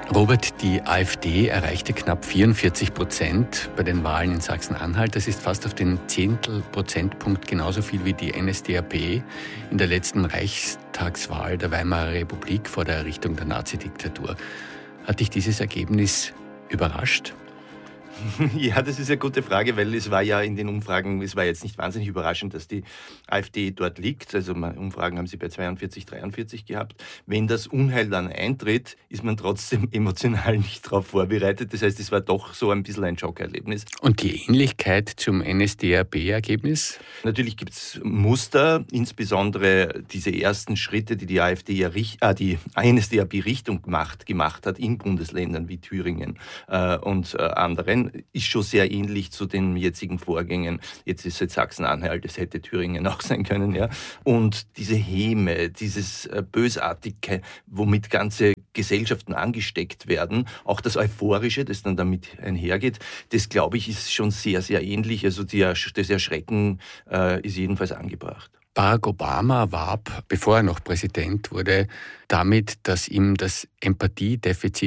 Robert, die AfD erreichte knapp 44% bei den Wahlen in Sachsen-Anhalt. Das ist fast auf den Zehntelprozentpunkt genauso viel wie die NSDAP in der letzten Reichstagswahl der Weimarer Republik vor der Errichtung der Nazidiktatur. Hat dich dieses Ergebnis überrascht? Ja, das ist eine gute Frage, weil es war ja in den Umfragen, es war jetzt nicht wahnsinnig überraschend, dass die AfD dort liegt. Also Umfragen haben sie bei 42, 43 gehabt. Wenn das Unheil dann eintritt, ist man trotzdem emotional nicht darauf vorbereitet. Das heißt, es war doch so ein bisschen ein Schockerlebnis. Und die Ähnlichkeit zum NSDAP-Ergebnis? Natürlich gibt es Muster, insbesondere diese ersten Schritte, die AfD die NSDAP Richtung gemacht hat in Bundesländern wie Thüringen und anderen, ist schon sehr ähnlich zu den jetzigen Vorgängen. Jetzt ist es Sachsen-Anhalt, es hätte Thüringen auch sein können. Ja. Und diese Häme, dieses Bösartige, womit ganze Gesellschaften angesteckt werden, auch das Euphorische, das dann damit einhergeht, das, glaube ich, ist schon sehr, sehr ähnlich. Also das Erschrecken ist jedenfalls angebracht. Barack Obama warb, bevor er noch Präsident wurde, damit, dass ihm das Empathiedefizit